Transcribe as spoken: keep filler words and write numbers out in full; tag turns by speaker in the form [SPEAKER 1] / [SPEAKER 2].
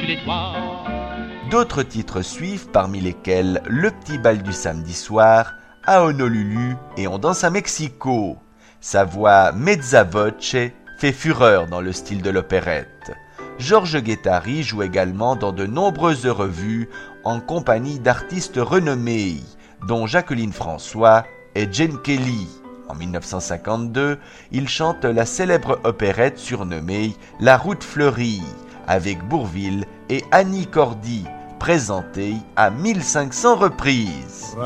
[SPEAKER 1] par-dessus les toits.
[SPEAKER 2] D'autres titres suivent, parmi lesquels Le petit bal du samedi soir, à Honolulu et On danse à Mexico. Sa voix mezza voce fait fureur dans le style de l'opérette. Georges Guettari joue également dans de nombreuses revues en compagnie d'artistes renommés, dont Jacqueline François et Jane Kelly. En mille neuf cent cinquante-deux, il chante la célèbre opérette surnommée La Route fleurie, avec Bourvil et Annie Cordy, présentée à mille cinq cents reprises.